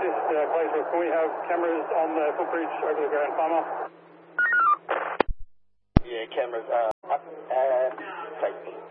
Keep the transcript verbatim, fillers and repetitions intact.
just uh, Glacier, can we have cameras on the footbridge over the Grand Farmer? Yeah, cameras. Uh